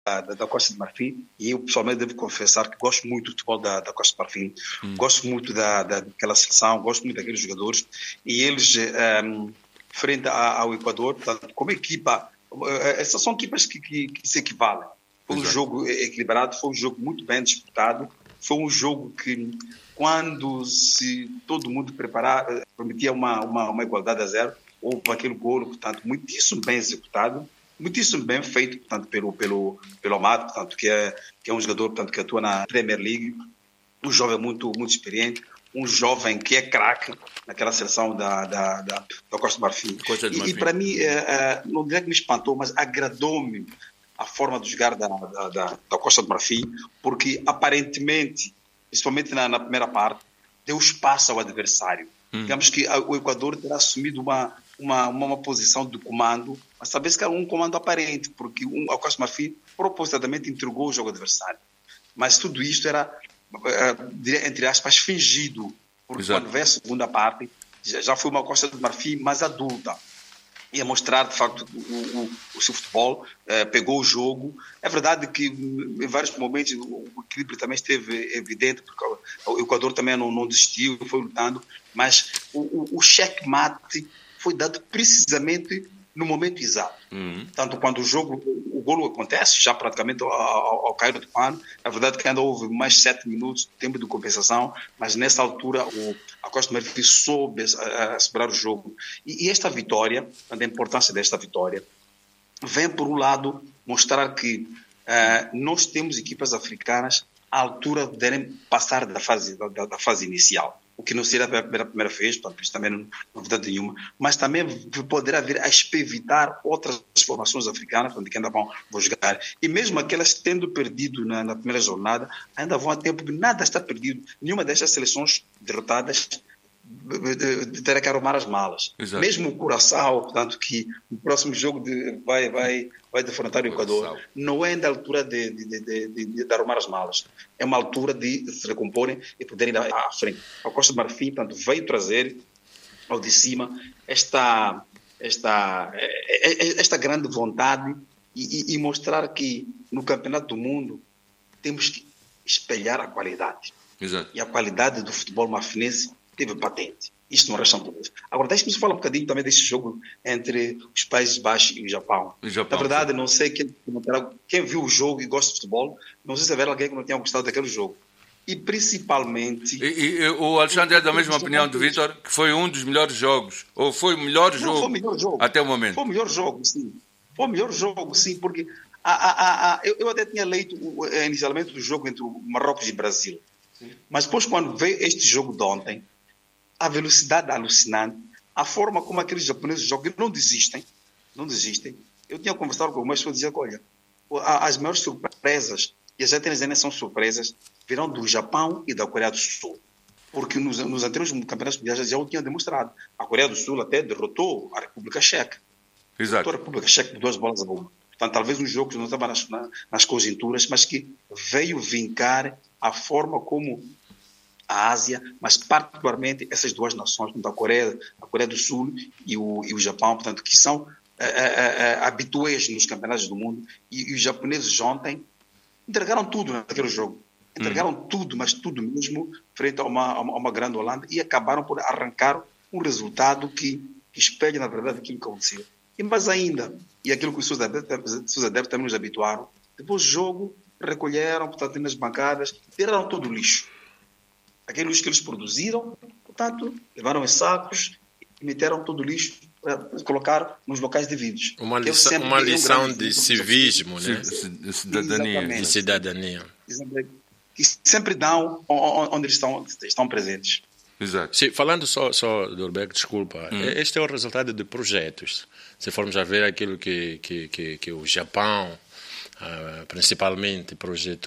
da Costa de Marfim, e eu pessoalmente devo confessar que gosto muito do futebol da Costa de Marfim, gosto muito daquela seleção, gosto muito daqueles jogadores, e eles, frente ao Equador, portanto, como equipa, essas são equipas que se equivalem. Foi um jogo equilibrado, foi um jogo muito bem disputado, foi um jogo que, quando todo mundo prometia uma igualdade a zero, houve aquele golo, portanto, muitíssimo bem executado, muitíssimo bem feito, portanto, pelo Amado, portanto, que é um jogador, portanto, que atua na Premier League, um jovem muito experiente, um jovem que é craque naquela seleção da Costa do Marfim. E para mim, não diria que me espantou, mas agradou-me a forma de jogar da Costa do Marfim, porque aparentemente, principalmente na primeira parte, deu espaço ao adversário. Digamos que o Equador terá assumido uma posição de comando, mas talvez que era um comando aparente, porque a Costa do Marfim propositadamente entregou o jogo adversário. Mas tudo isto era, entre aspas, fingido, porque quando vem a segunda parte, já foi uma Costa do Marfim mais adulta. Ia mostrar, de facto, o seu futebol, pegou o jogo. É verdade que, em vários momentos, o equilíbrio também esteve evidente, porque o Equador também não desistiu, foi lutando, mas o checkmate foi dado precisamente no momento exato. Tanto quando o golo acontece, já praticamente ao cair do pano, é verdade que ainda houve mais 7 minutos de tempo de compensação, mas nessa altura a Costa do Marfim soube assegurar o jogo. E esta vitória, a importância desta vitória, vem por um lado mostrar que nós temos equipas africanas à altura de poderem passar da fase inicial. O que não seria a primeira vez, portanto, isso também não é novidade nenhuma, mas também poderá vir a evitar outras formações africanas, onde ainda vão jogar. E mesmo aquelas tendo perdido na primeira jornada, ainda vão a tempo que nada está perdido. Nenhuma destas seleções derrotadas terá que arrumar as malas. Exato. Mesmo o Curaçao, portanto, que no próximo jogo vai defrontar o Equador, não é ainda a altura de arrumar as malas. É uma altura de se recomporem e poderem ir à frente. A Costa do Marfim, portanto, veio trazer ao de cima esta grande vontade e mostrar que no Campeonato do Mundo temos que espelhar a qualidade. Exato. E a qualidade do futebol marfinense teve patente. Isto não resta dúvidas. Agora, deixe-me falar um bocadinho também desse jogo entre os Países Baixos e o Japão. Na verdade, não sei quem viu o jogo e gosta de futebol, não sei se haverá alguém que não tenha gostado daquele jogo. E principalmente... E o Alexandre é da mesma opinião do Vítor, que foi um dos melhores jogos, ou foi o melhor jogo, foi o melhor jogo até o momento? Foi o melhor jogo, sim. Foi o melhor jogo, sim, porque eu até tinha leito inicialmente o jogo entre o Marrocos e o Brasil. Sim. Mas depois, quando veio este jogo de ontem, a velocidade alucinante, a forma como aqueles japoneses jogam, não desistem. Eu tinha conversado com algumas pessoas e dizia, olha, as maiores surpresas, e as até são surpresas, virão do Japão e da Coreia do Sul. Porque nos anteriores campeonatos mundiais já o tinham demonstrado. A Coreia do Sul até derrotou a República Checa. Exato. Derrotou a República Checa por 2 bolas a 1. Portanto, talvez um jogo que não estava nas conjunturas, mas que veio vincar a forma como a Ásia, mas particularmente essas duas nações, a Coreia do Sul e o Japão, portanto, que são habituês nos campeonatos do mundo, e os japoneses ontem entregaram tudo naquele jogo. Entregaram tudo, mas tudo mesmo, frente a uma grande Holanda, e acabaram por arrancar um resultado que espelha, na verdade, aquilo que aconteceu. E mais ainda, e aquilo que os seus adeptos também nos habituaram, depois do jogo, recolheram, portanto, nas bancadas, tiraram todo o lixo. Aquele lixo que eles produziram, portanto, levaram em sacos e meteram todo o lixo para colocar nos locais devidos. Uma lição de civismo, né? De cidadania. Exatamente. Que sempre dão onde eles estão presentes. Exato. Sim, falando só Dorbeck, desculpa, este é o resultado de projetos. Se formos a ver aquilo que o Japão principalmente projetou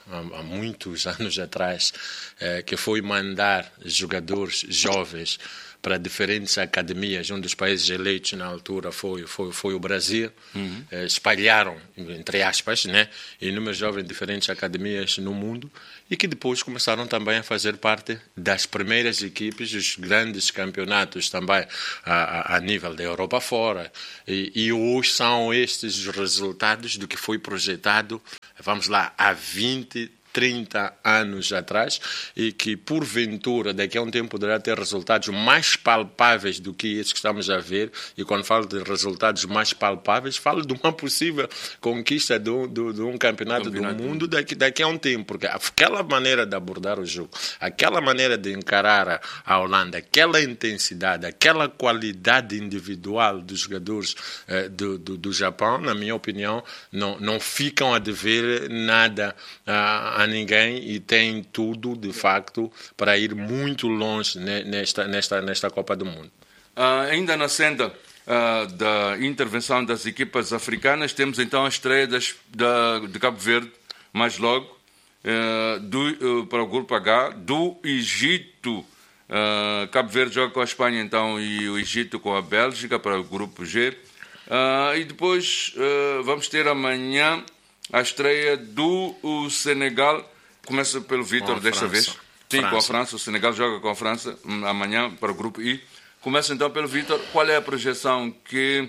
há muitos anos atrás, que foi mandar jogadores jovens para diferentes academias. Um dos países eleitos na altura foi o Brasil. Espalharam, entre aspas, inúmeros jovens em diferentes academias no mundo, e que depois começaram também a fazer parte das primeiras equipes dos grandes campeonatos também a nível da Europa fora. E hoje são estes os resultados do que foi projetado, vamos lá, há 20, 30 anos atrás, e que porventura daqui a um tempo poderá ter resultados mais palpáveis do que esses que estamos a ver. E quando falo de resultados mais palpáveis, falo de uma possível conquista de um campeonato do mundo daqui a um tempo, porque aquela maneira de abordar o jogo, aquela maneira de encarar a Holanda, aquela intensidade, aquela qualidade individual dos jogadores do Japão, na minha opinião, não ficam a dever nada a ninguém, e tem tudo, de facto, para ir muito longe nesta Copa do Mundo. Ainda na senda da intervenção das equipas africanas, temos então a estreia de Cabo Verde, mais logo, para o grupo H, do Egito. Cabo Verde joga com a Espanha, então, e o Egito com a Bélgica para o grupo G. E depois vamos ter amanhã a estreia do Senegal. Começa pelo Vítor desta vez. Sim, com a França. O Senegal joga com a França amanhã para o grupo I. Começa então pelo Vítor. Qual é a projeção que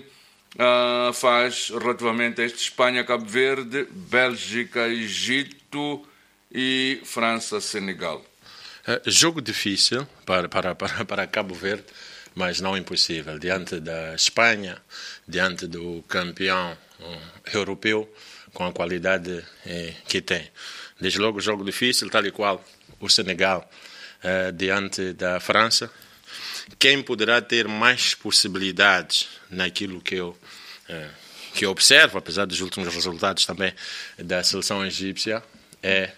faz relativamente a este Espanha, Cabo Verde, Bélgica, Egito e França, Senegal? Jogo difícil para Cabo Verde, mas não impossível. Diante da Espanha, diante do campeão europeu, com a qualidade que tem. Desde logo, jogo difícil, tal e qual o Senegal diante da França. Quem poderá ter mais possibilidades naquilo que eu observo, apesar dos últimos resultados também da seleção egípcia, é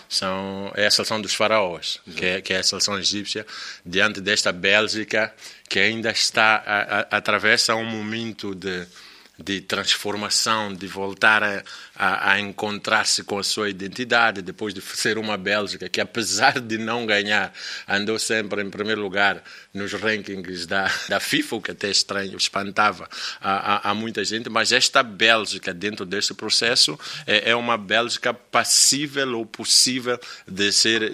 a seleção dos faraós, que é a seleção egípcia, diante desta Bélgica, que ainda atravessa um momento de transformação, de voltar a encontrar-se com a sua identidade, depois de ser uma Bélgica que, apesar de não ganhar, andou sempre em primeiro lugar nos rankings da FIFA, o que até estranho, espantava a muita gente, mas esta Bélgica, dentro deste processo, é uma Bélgica passível ou possível de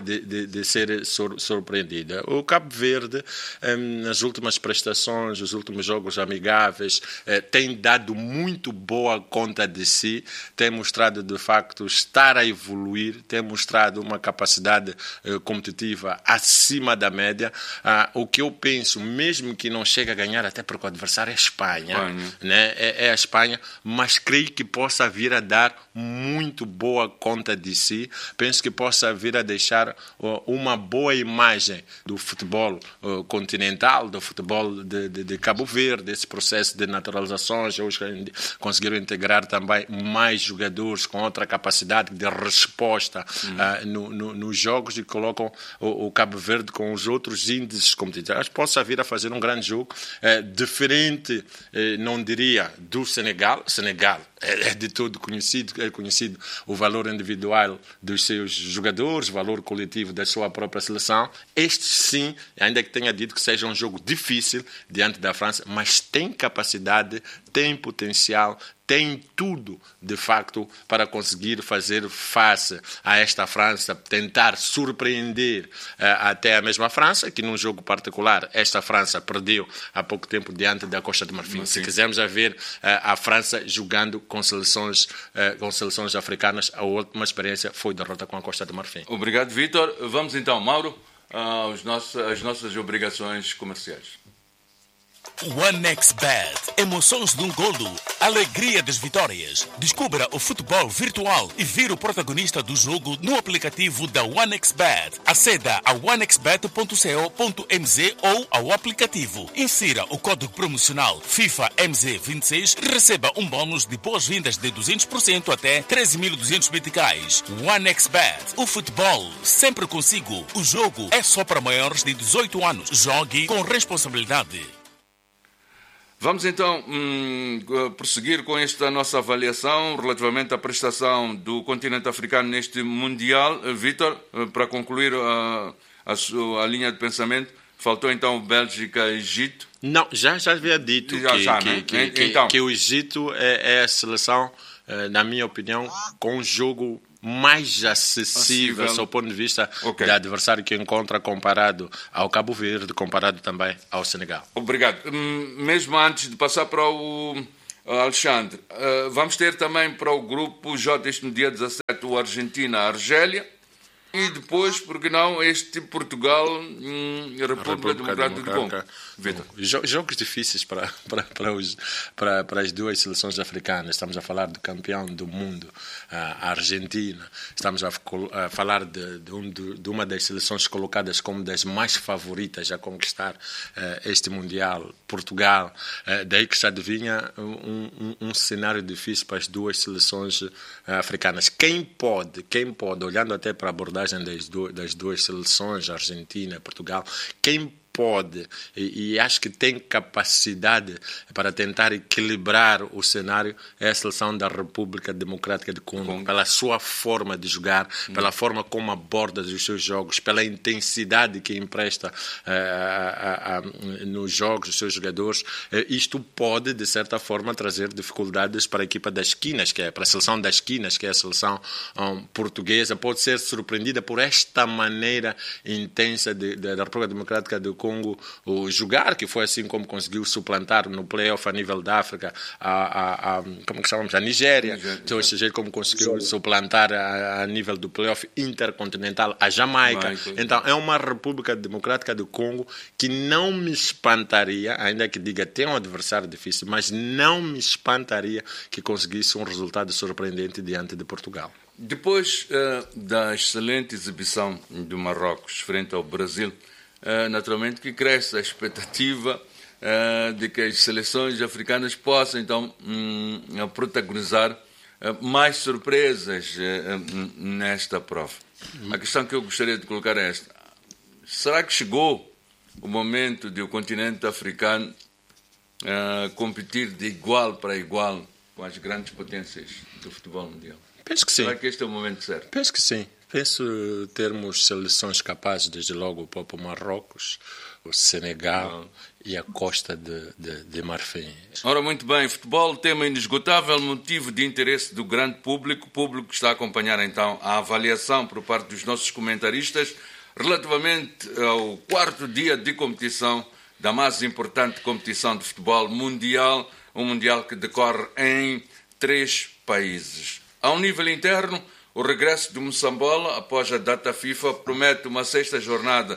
ser surpreendida. O Cabo Verde, nas últimas prestações, os últimos jogos amigáveis, tem dado muito boa conta de si, tem mostrado de facto estar a evoluir, tem mostrado uma capacidade competitiva acima da média. O que eu penso, mesmo que não chegue a ganhar, até porque o adversário é a Espanha. É a Espanha, mas creio que possa vir a dar muito boa conta de si. Penso que possa vir a deixar uma boa imagem do futebol continental, do futebol de Cabo Verde, desse processo de naturalizações. Hoje conseguiram integrar também mais jogadores com outra capacidade de resposta nos jogos, e colocam o Cabo Verde com os outros índices competitivos. Possa vir a fazer um grande jogo, diferente, não diria, do Senegal. Senegal é de todo conhecido o valor individual dos seus jogadores, o valor coletivo da sua própria seleção. Este sim, ainda que tenha dito que seja um jogo difícil diante da França, mas tem capacidade, tem potencial, tem tudo, de facto, para conseguir fazer face a esta França, tentar surpreender até a mesma França, que num jogo particular, esta França perdeu há pouco tempo diante da Costa de Marfim. Se quisermos ver a França jogando com seleções africanas, a última experiência foi derrota com a Costa de Marfim. Obrigado, Vítor. Vamos então, Mauro, às nossas obrigações comerciais. OneXBet. Emoções de um golo. Alegria das vitórias. Descubra o futebol virtual e vire o protagonista do jogo no aplicativo da OneXBet. Aceda a onexbet.co.mz ou ao aplicativo. Insira o código promocional FIFA MZ26 e receba um bônus de boas-vindas de 200% até 13.200 meticais. OneXBet. O futebol sempre consigo. O jogo é só para maiores de 18 anos. Jogue com responsabilidade. Vamos então prosseguir com esta nossa avaliação relativamente à prestação do continente africano neste Mundial. Vítor, para concluir a linha de pensamento, faltou então Bélgica e Egito. Não, já havia dito que o Egito é a seleção, na minha opinião, com um jogo mais acessível do ponto de vista do adversário que encontra, comparado ao Cabo Verde, comparado também ao Senegal. Obrigado. Mesmo antes de passar para o Alexandre, vamos ter também para o grupo J, no dia 17, o Argentina, a Argélia, e depois, porque não, este Portugal e a República Democrática do Congo. Jogos difíceis para as duas seleções africanas. Estamos a falar do campeão do mundo, a Argentina. Estamos a falar de uma das seleções colocadas como das mais favoritas a conquistar este Mundial, Portugal. Daí que se adivinha um cenário difícil para as duas seleções africanas. Quem pode, olhando até para a abordagem das duas seleções, Argentina e Portugal, quem pode e acho que tem capacidade para tentar equilibrar o cenário é a seleção da República Democrática do Congo, pela sua forma de jogar, pela forma como aborda os seus jogos, pela intensidade que empresta nos jogos dos seus jogadores. Isto pode, de certa forma, trazer dificuldades para a equipa das esquinas, para a seleção das esquinas, que é a seleção portuguesa. Pode ser surpreendida por esta maneira intensa da República Democrática do Congo jogar, que foi assim como conseguiu suplantar no play-off a nível da África como que chamamos? A Nigéria. Então, esse jeito como conseguiu suplantar a nível do play-off intercontinental a Jamaica. Então, é uma República Democrática do Congo que não me espantaria, ainda que diga tem um adversário difícil, mas não me espantaria que conseguisse um resultado surpreendente diante de Portugal. Depois da excelente exibição do Marrocos frente ao Brasil, naturalmente que cresce a expectativa de que as seleções africanas possam então protagonizar mais surpresas nesta prova. A questão que eu gostaria de colocar é esta: será que chegou o momento de o continente africano competir de igual para igual com as grandes potências do futebol mundial? Penso que sim. Será que este é o momento certo? Penso que sim. Penso termos seleções capazes, desde logo o próprio Marrocos, o Senegal e a Costa de Marfim. Ora, muito bem, futebol, tema inesgotável, motivo de interesse do grande público. O público está a acompanhar então a avaliação por parte dos nossos comentaristas relativamente ao quarto dia de competição da mais importante competição de futebol mundial, um mundial que decorre em 3 países. Ao nível interno, o regresso do Moçambola, após a data FIFA, promete uma 6ª jornada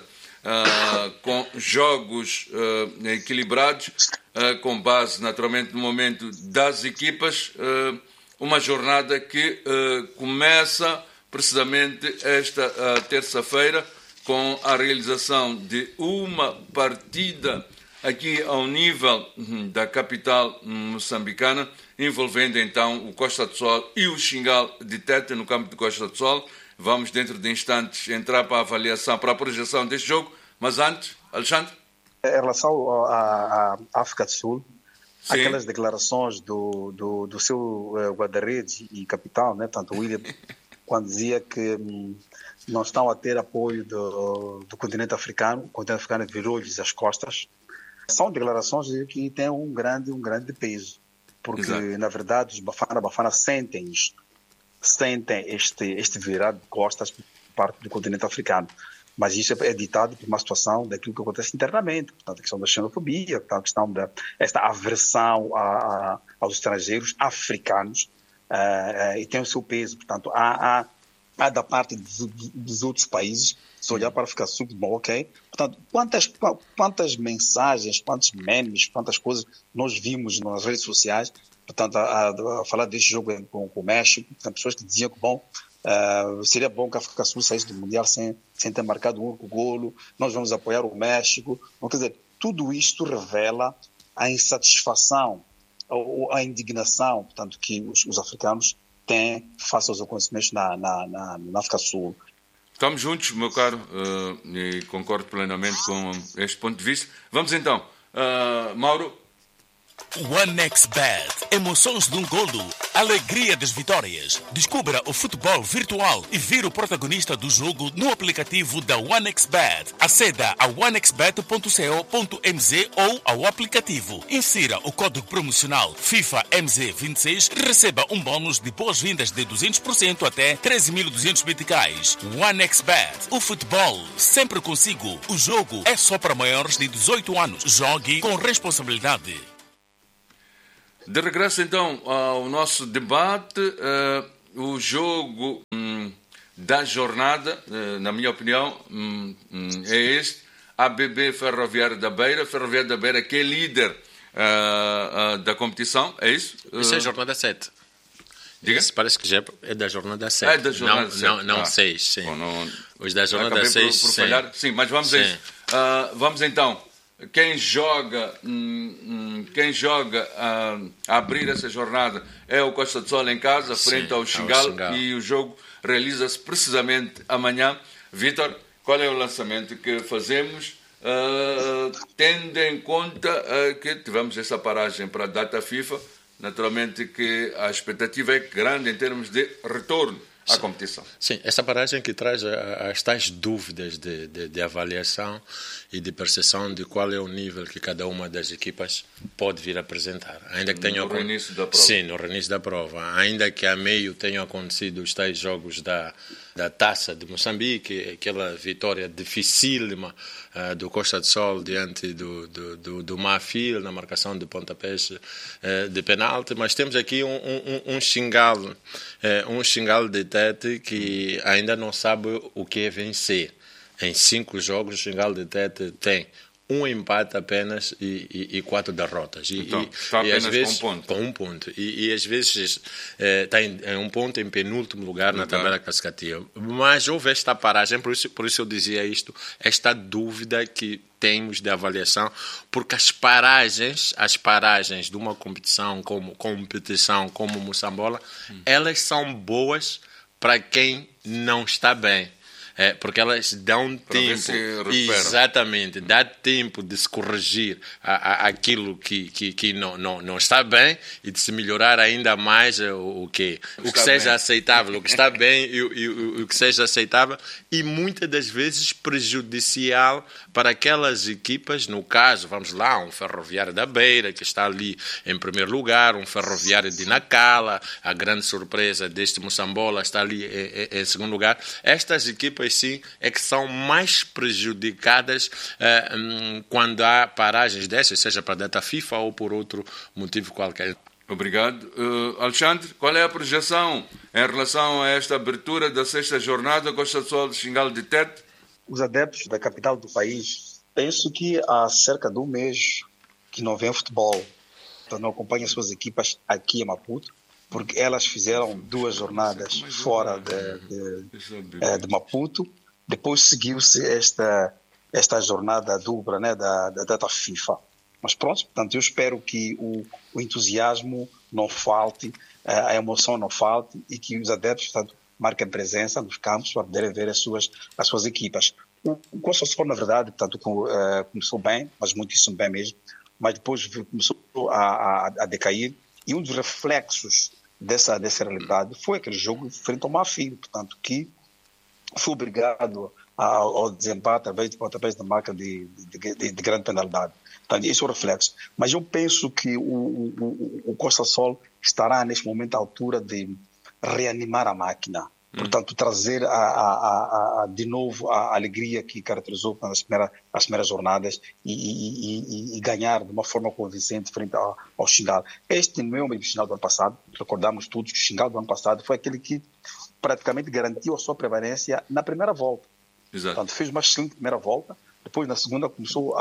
com jogos equilibrados, com base, naturalmente, no momento das equipas. Uma jornada que começa precisamente esta terça-feira com a realização de uma partida aqui ao nível da capital moçambicana, envolvendo então o Costa do Sol e o Xingal de Tete no campo de Costa do Sol. Vamos dentro de instantes entrar para a avaliação, para a projeção deste jogo, mas antes, Alexandre? Em relação à África do Sul, sim, aquelas declarações do seu guarda-redes e capitão, né, tanto William, quando dizia que não estão a ter apoio do continente africano, o continente africano virou-lhes as costas. São declarações que têm um grande peso, porque, exato, na verdade, os Bafana sentem isto, sentem este virar de costas por parte do continente africano. Mas isso é ditado por uma situação daquilo que acontece internamente, portanto, a questão da xenofobia, a questão desta aversão aos estrangeiros africanos, e tem o seu peso. Portanto, há da parte dos outros países, se olhar para ficar bom, ok? Portanto, quantas mensagens, quantos memes, quantas coisas nós vimos nas redes sociais, portanto, a falar deste jogo com o México, portanto, pessoas que diziam que, bom, seria bom que a África do Sul saísse do Mundial sem ter marcado um único golo, nós vamos apoiar o México. Então, quer dizer, tudo isto revela a insatisfação ou a indignação, portanto, que os africanos têm face aos acontecimentos na África do Sul. Estamos juntos, meu caro, e concordo plenamente com este ponto de vista. Vamos então, Mauro. OneXBet, emoções de um golo, alegria das vitórias. Descubra o futebol virtual e vire o protagonista do jogo no aplicativo da OneXBet. Aceda a onexbet.co.mz ou ao aplicativo. Insira o código promocional FIFA MZ26 e receba um bônus de boas-vindas de 200% até 13.200 meticais. OneXBet, o futebol sempre consigo. O jogo é só para maiores de 18 anos. Jogue com responsabilidade. De regresso, então, ao nosso debate, o jogo da jornada, na minha opinião, é este. ABB Ferroviário da Beira. Ferroviário da Beira, que é líder da competição, é isso? Isso é a jornada 7. Diga? Isso parece que já é da jornada 7. É da jornada 7. Não 6, sim. Bom, Os da jornada 6, por falhar. Sim, mas vamos a isso. Vamos então. Quem joga a abrir essa jornada é o Costa do Sol em casa, frente ao Xingal, e o jogo realiza-se precisamente amanhã. Vítor, qual é o lançamento que fazemos, tendo em conta que tivemos essa paragem para a data FIFA? Naturalmente que a expectativa é grande em termos de retorno à competição. Sim, essa paragem que traz as tais dúvidas de avaliação e de percepção de qual é o nível que cada uma das equipas pode vir a apresentar. Ainda que tenha no reinício da prova. Sim, no reinício da prova. Ainda que a meio tenham acontecido os tais jogos da Taça de Moçambique, aquela vitória dificílima do Costa do Sol diante do Mafil na marcação de pontapés de penalti, mas temos aqui um Xingal de Tete que ainda não sabe o que é vencer. Em 5 jogos, o Xingal de Tete tem um empate apenas e 4 derrotas. Então, está apenas às vezes, com um ponto. Com um ponto. E às vezes está em um ponto em penúltimo lugar na tabela classificativa. Mas houve esta paragem, por isso eu dizia isto, esta dúvida que temos de avaliação, porque as paragens de uma competição como Moçambola, elas são boas para quem não está bem. Porque elas dão tempo, exatamente, dá tempo de se corrigir aquilo que não está bem e de se melhorar ainda mais o que seja aceitável, o que está bem e o que seja aceitável, e muitas das vezes prejudicial para aquelas equipas, no caso, vamos lá, um Ferroviário da Beira, que está ali em primeiro lugar, um Ferroviário de Nacala, a grande surpresa deste Moçambola está ali em segundo lugar. Estas equipas, sim, é que são mais prejudicadas quando há paragens dessas, seja para a data FIFA ou por outro motivo qualquer. Obrigado. Alexandre, qual é a projeção em relação a esta abertura da 6ª jornada Costa do Sol de Xingal de Tete? Os adeptos da capital do país, penso que há cerca de um mês que não vêm futebol, então não acompanham as suas equipas aqui em Maputo, porque elas fizeram 2 jornadas fora de Maputo. Depois seguiu-se esta jornada dupla, né, da data FIFA. Mas pronto, portanto, eu espero que o entusiasmo não falte, a emoção não falte e que os adeptos, portanto, marquem presença nos campos para poderem ver as suas equipas. O Costa do Sol, na verdade, portanto, começou bem, mas muitíssimo bem mesmo, mas depois começou a decair, e um dos reflexos dessa realidade foi aquele jogo frente ao Mafil, portanto, que foi obrigado ao desempate através de pontapés de marca de grande penalidade. Portanto, esse é o reflexo. Mas eu penso que o Costa do Sol estará neste momento à altura de reanimar a máquina. Portanto, trazer de novo a alegria que caracterizou as primeiras jornadas e ganhar de uma forma convincente frente ao Xingal. Este não é o mesmo Xingal do ano passado. Recordamos todos que o Xingal do ano passado foi aquele que praticamente garantiu a sua prevalência na primeira volta. Exato. Portanto, fez uma excelente primeira volta, depois na segunda começou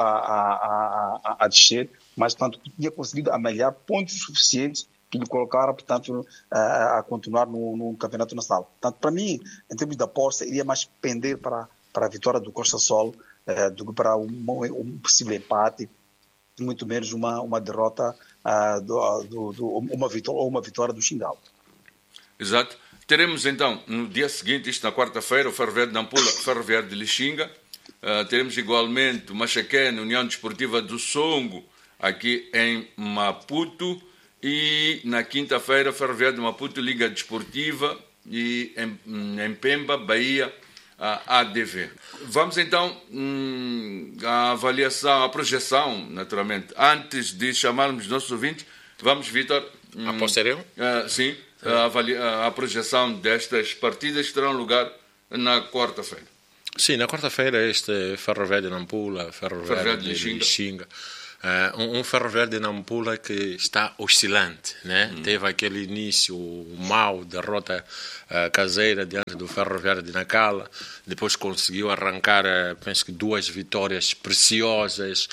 a descer, mas portanto, tinha conseguido amelhar pontos suficientes que lhe colocaram, portanto, a continuar no campeonato nacional. Portanto, para mim, em termos de aposta, iria mais pender para a vitória do Costa do Sol do que para um possível empate, muito menos uma derrota, uma vitória do Xingal. Exato. Teremos então, no dia seguinte, isto na quarta-feira, o Ferroviário de Nampula, Ferroviário de Lixinga. Teremos igualmente o Machaquén, União Desportiva do Songo, aqui em Maputo. E na quinta-feira, Ferroviário de Maputo, Liga Desportiva, e em Pemba, Bahia, a ADV. Vamos então à avaliação, à projeção, naturalmente. Antes de chamarmos os nossos ouvintes, vamos, Vítor... A posterior? Sim, a projeção destas partidas que terão lugar na quarta-feira. Sim, na quarta-feira este Ferroviário de Nampula, Ferroviário de Lixinga. Um Ferroviário de Nampula que está oscilante, né? Teve aquele início mau, derrota caseira diante do Ferroviário de Nacala, depois conseguiu arrancar, penso que 2 vitórias preciosas,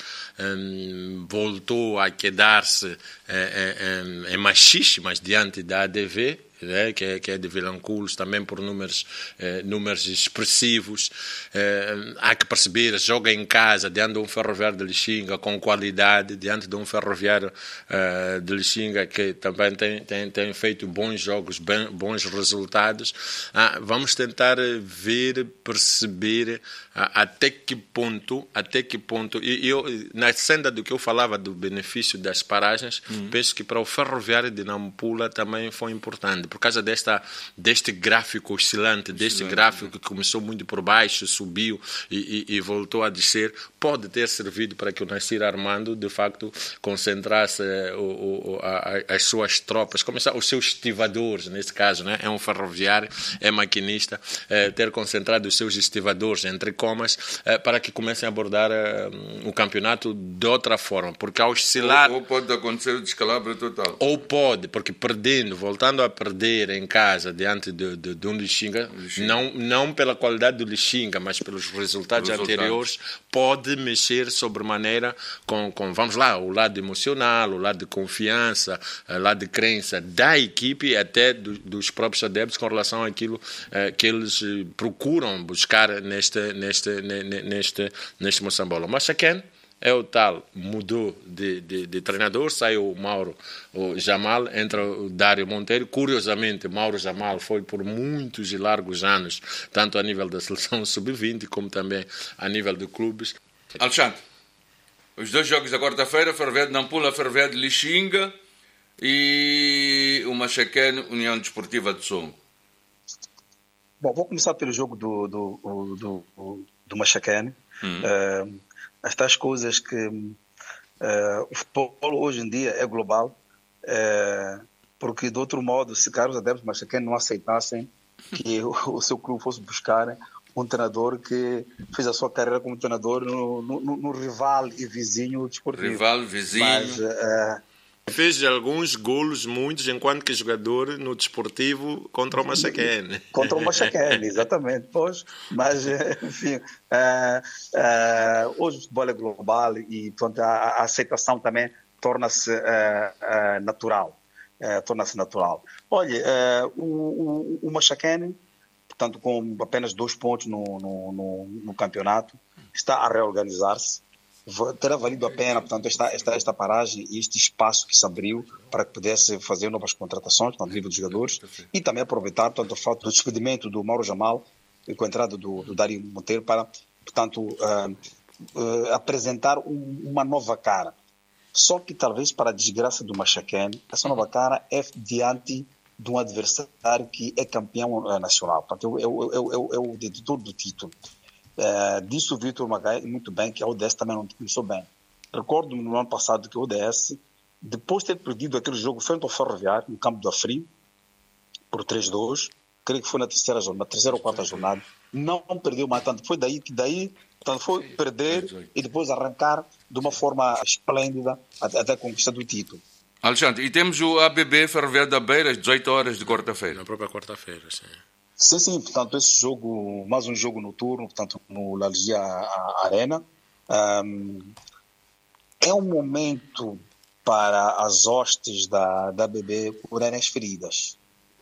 voltou a quedar-se em machistas diante da ADV, né, que é de Vilanculos, também por números expressivos. Há que perceber, joga em casa, diante de um Ferroviário de Lixinga com qualidade, diante de um Ferroviário de Lixinga que também tem feito bons jogos, bons resultados. Vamos tentar perceber até que ponto, e eu, na senda do que eu falava do benefício das paragens, penso que para o Ferroviário de Nampula também foi importante, por causa deste gráfico oscilante, deste gráfico que começou muito por baixo, subiu e voltou a descer, pode ter servido para que o Nassir Armando, de facto, concentrasse as suas tropas, começar os seus estivadores, nesse caso, né? É um ferroviário, é maquinista, ter concentrado os seus estivadores, entre comas, para que comecem a abordar o campeonato de outra forma, porque ao oscilar... Ou pode acontecer o descalabro total. Ou pode, porque voltando a perder em casa diante de um Lixinga, não pela qualidade do Lixinga, mas pelos resultados anteriores, pode mexer sobremaneira com, vamos lá, o lado emocional, o lado de confiança, o lado de crença da equipe e até dos próprios adeptos com relação àquilo que eles procuram buscar neste Moçambola. Mas Chaken é o tal, mudou de treinador, saiu o Mauro Jamal, entra o Dário Monteiro. Curiosamente, Mauro Jamal foi por muitos e largos anos, tanto a nível da seleção sub-20 como também a nível de clubes. Alexandre, os 2 jogos da quarta-feira, Ferroviário de Nampula, Ferroviário de Lixinga e o Machaquén, União Desportiva de Songo. Bom, vou começar pelo jogo do Machaquén. Estas coisas que o futebol hoje em dia é global, porque de outro modo, se caros adeptos Machaquén não aceitassem que o seu clube fosse buscar um treinador que fez a sua carreira como treinador no rival e vizinho desportivo. Rival, vizinho. Mas, fez alguns golos, muitos, enquanto que jogador no desportivo contra o Machaquén. Contra o Machaquén, exatamente. Pois, mas, enfim, hoje o futebol é global e portanto, a aceitação também torna-se natural. Olha, o Machaquén, portanto, com apenas 2 pontos no campeonato, está a reorganizar-se. Terá valido a pena, portanto, esta paragem e este espaço que se abriu para que pudesse fazer novas contratações, portanto, nível dos jogadores, e também aproveitar, portanto, o fato do despedimento do Mauro Jamal e com a entrada do Dário Monteiro para, portanto, apresentar uma nova cara. Só que, talvez, para a desgraça do Machaquén, essa nova cara é diante de um adversário que é campeão nacional. Portanto, é o detentor do título. Disse o Vítor Magai muito bem que a ODS também não começou bem. Recordo-me no ano passado que a ODS, depois de ter perdido aquele jogo frente ao Ferroviário, no campo do Afri, por 3-2, creio que foi na terceira ou quarta jornada, não perdeu mais tanto. Foi daí, portanto, foi perder e depois arrancar de uma forma esplêndida até a conquista do título. Alexandre, e temos o ABB Ferroviário da Beira às 18 horas de quarta-feira. Na própria quarta-feira, sim. Sim, portanto, esse jogo, mais um jogo noturno, portanto, no Lalgia Arena. É um momento para as hostes da ABB curarem as feridas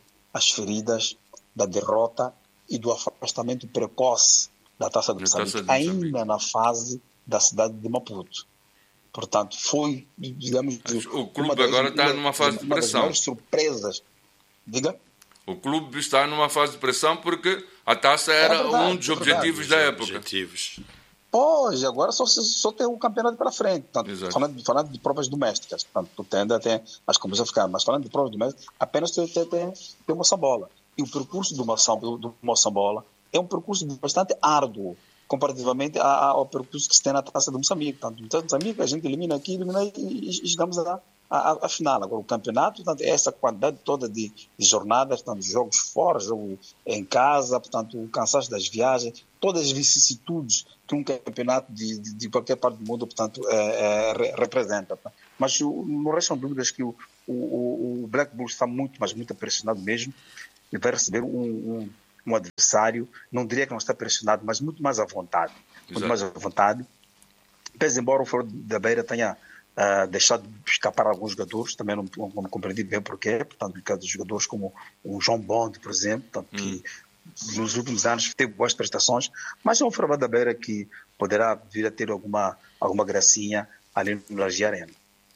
da derrota e do afastamento precoce da Taça de Moçambique, ainda na fase da cidade de Maputo. Portanto, foi, digamos... O clube agora está numa fase de pressão. Uma das surpresas. Diga? O clube está numa fase de pressão porque a taça era um dos objetivos da época. Pois, agora só tem o campeonato pela frente. Portanto, Exato. falando de provas domésticas, portanto, tu ainda tem as competições africanas, mas falando de provas domésticas, apenas tem o Moçambola. E o percurso do Moçambola é um percurso bastante árduo, comparativamente ao percurso que se tem na Taça de Moçambique. Portanto, Moçambique, a gente elimina aqui, e chegamos à final. Agora, o campeonato, portanto, essa quantidade toda de jornadas, portanto, jogos fora, jogo em casa, portanto, o cansaço das viagens, todas as vicissitudes que um campeonato de qualquer parte do mundo, portanto, representa. Mas não restam dúvidas que o Black Bulls está muito, mas muito pressionado mesmo, e vai receber um adversário, não diria que não está pressionado, mas muito mais à vontade. Muito mais à vontade. Pese embora o Ferro da Beira tenha deixado de escapar alguns jogadores, também não compreendi bem porquê, portanto, caso de jogadores como o João Bond, por exemplo, portanto, que nos últimos anos teve boas prestações, mas é um Ferro da Beira que poderá vir a ter alguma gracinha ali no Laje Arena.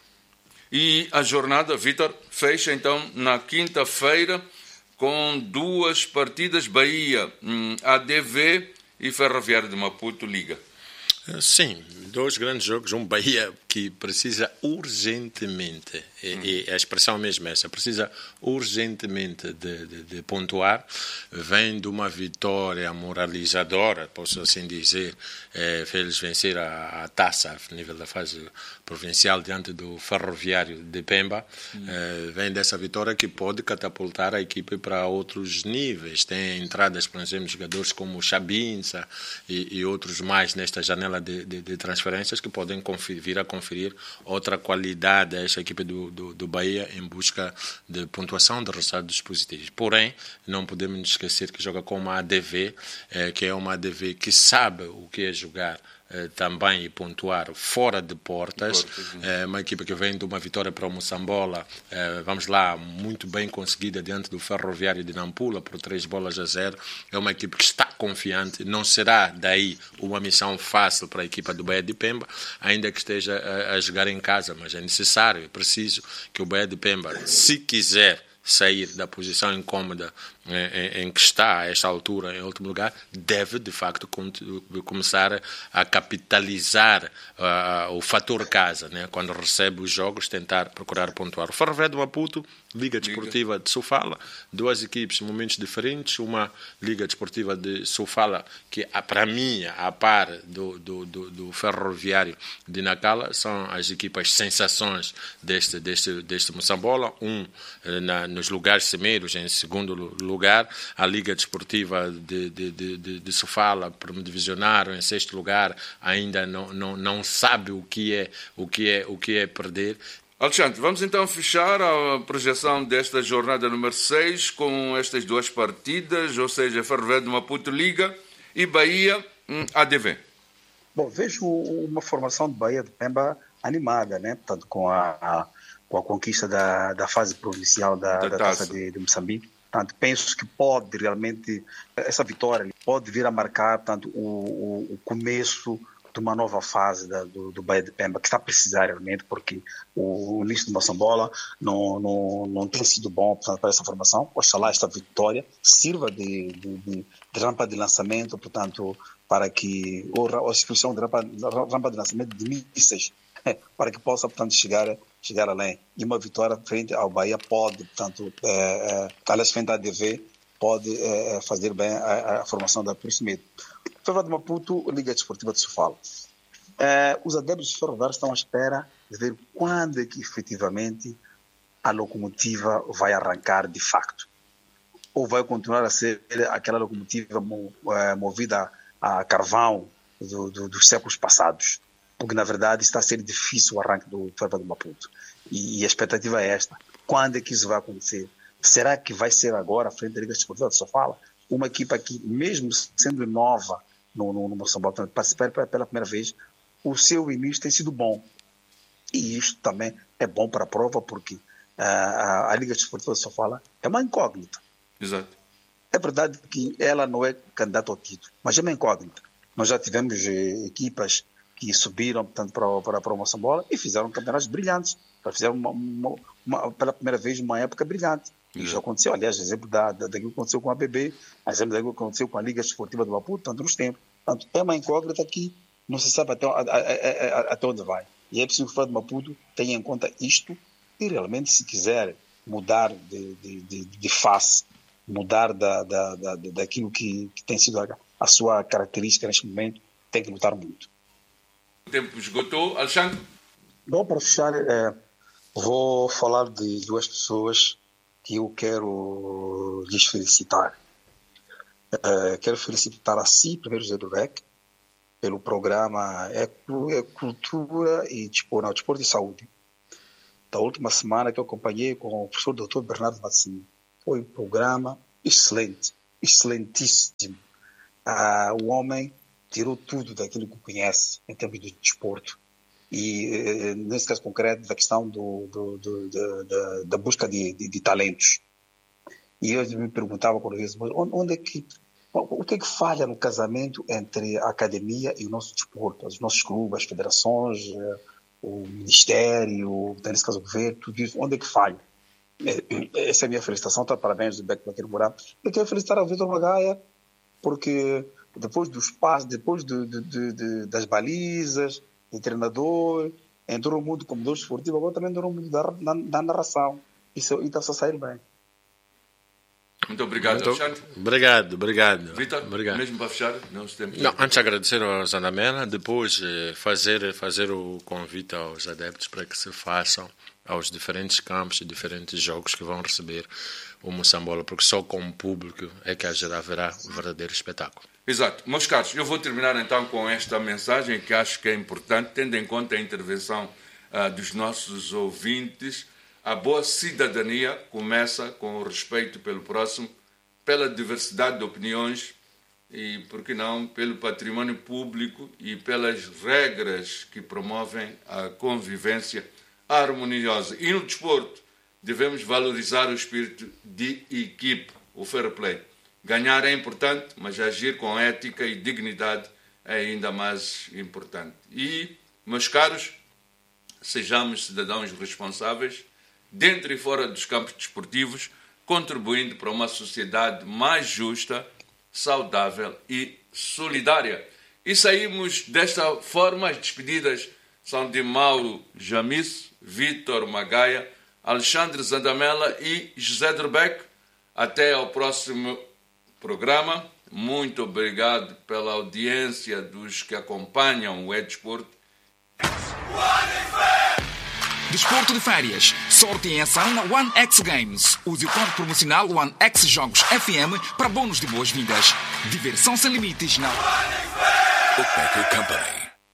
E a jornada, Vítor, fecha então na quinta-feira com 2 partidas, Bahia, ADV e Ferroviário de Maputo, Liga. Sim, 2 grandes jogos, um Bahia que precisa urgentemente, e a expressão mesmo é essa, precisa urgentemente de pontuar, vem de uma vitória moralizadora, posso assim dizer, fez vencer a taça a nível da fase provincial diante do Ferroviário de Pemba, vem dessa vitória que pode catapultar a equipe para outros níveis, tem entradas, por exemplo, jogadores como Chabinza e outros mais nesta janela de transferências que podem vir a conferir outra qualidade a esta equipe do Bahia em busca de pontuação de resultados positivos. Porém, não podemos nos esquecer que joga com uma ADV, que é uma ADV que sabe o que é jogar também e pontuar fora de portas. Uma equipe que vem de uma vitória para o Moçambola, vamos lá, muito bem conseguida diante do Ferroviário de Nampula por 3-0. É uma equipe que está confiante, não será daí uma missão fácil para a equipa do Bahia de Pemba, ainda que esteja a jogar em casa, mas é necessário, é preciso que o Bahia de Pemba, se quiser sair da posição incômoda em que está a esta altura, em último lugar, deve de facto começar a capitalizar o fator casa, né? Quando recebe os jogos, tentar procurar pontuar. O Ferroviário de Maputo, Liga Desportiva de Sofala, 2 equipes em momentos diferentes, uma Liga Desportiva de Sofala que para mim, a par do Ferroviário de Nacala, são as equipas sensações deste Moçambola, nos lugares cimeiros, em segundo lugar, a Liga Desportiva de Sofala, para divisionar, em 6º lugar, ainda não sabe o que é perder. Alexandre, vamos então fechar a projeção desta jornada número 6 com estas 2 partidas, ou seja, Ferroviário de Maputo, Liga, e Bahia, ADV. Bom, vejo uma formação de Bahia de Pemba animada, né? Portanto, com a conquista da fase provincial da Taça de Moçambique. Portanto, penso que pode realmente, essa vitória pode vir a marcar, portanto, o começo de uma nova fase do Bahia de Pemba, que está a precisar realmente, porque o início de Moçambola não tem sido bom, portanto, para essa formação. Oxalá esta vitória sirva de rampa de lançamento, portanto, para que a instituição de rampa de lançamento de mísseis, para que possa, portanto, chegar além. E uma vitória frente ao Bahia pode, portanto, aliás, frente à ADV, pode fazer bem a formação da Prismito. Ferroviário de Maputo, Liga Desportiva de Sofala. Os adeptos de Ferroviário estão à espera de ver quando é que efetivamente a locomotiva vai arrancar de facto. Ou vai continuar a ser aquela locomotiva movida a carvão dos séculos passados. Porque, na verdade, está a ser difícil o arranque do Ferroviário de Maputo. E a expectativa é esta. Quando é que isso vai acontecer? Será que vai ser agora, frente à Liga Desportiva de Sofala? Uma equipa que, mesmo sendo nova no Moçambola, participar pela primeira vez, o seu início tem sido bom. E isto também é bom para a prova, porque a Liga Desportiva de Sofala é uma incógnita. Exato. É verdade que ela não é candidata ao título, mas é uma incógnita. Nós já tivemos equipas que subiram, portanto, para o Moçambola e fizeram campeonatos brilhantes. Fizeram pela primeira vez uma época brilhante. Isso aconteceu, aliás, exemplo daquilo que aconteceu com a ABB, exemplo daquilo que aconteceu com a Liga Desportiva do Maputo, tanto nos tempos. Portanto, é uma incógnita que não se sabe até onde vai. E é preciso que o Fado Maputo tenha em conta isto e realmente, se quiser mudar de face, mudar daquilo que tem sido a sua característica neste momento, tem que lutar muito. O tempo esgotou. Alexandre? Bom, para fechar, vou falar de duas pessoas que eu quero lhes felicitar. Quero felicitar a si, primeiro José do Rec, pelo programa Cultura e Desporto e Saúde. Da última semana que eu acompanhei com o professor Dr. Bernardo Massini. Foi um programa excelente, excelentíssimo. O homem tirou tudo daquilo que conhece em termos de desporto. E, nesse caso concreto, da questão da busca de talentos. E eu me perguntava por vezes, o que é que falha no casamento entre a academia e o nosso desporto, os nossos clubes, as federações, o ministério, nesse caso o governo, tudo isso, onde é que falha? Essa é a minha felicitação, tá? Parabéns do Beco Baqueiro Mourão. Eu quero felicitar ao Vitor Magaia, porque depois dos passos, depois das balizas, do treinador, entrou no mundo como dono esportivo, agora também entrou no mundo da narração. E está-se a sair bem. Muito obrigado, Alexandre. Obrigado. Vitor, mesmo para fechar, antes de agradecer ao Zandamela, depois fazer o convite aos adeptos para que se façam aos diferentes campos e diferentes jogos que vão receber o Moçambola, porque só com o público é que haverá um verdadeiro espetáculo. Exato. Meus caros, eu vou terminar então com esta mensagem que acho que é importante, tendo em conta a intervenção dos nossos ouvintes. A boa cidadania começa com o respeito pelo próximo, pela diversidade de opiniões e, por que não, pelo patrimônio público e pelas regras que promovem a convivência harmoniosa. E no desporto, devemos valorizar o espírito de equipe, o fair play. Ganhar é importante, mas agir com ética e dignidade é ainda mais importante. E, meus caros, sejamos cidadãos responsáveis, dentro e fora dos campos desportivos, contribuindo para uma sociedade mais justa, saudável e solidária. E saímos desta forma. As despedidas são de Mauro Jamis, Vitor Magaia, Alexandre Zandamela e José Drbeck. Até ao próximo programa. Muito obrigado pela audiência dos que acompanham o Desporto. Desporto de férias. Sorte em ação na One X Games. Use o código promocional One X Jogos FM para bônus de boas-vindas. Diversão sem limites na Beco Company.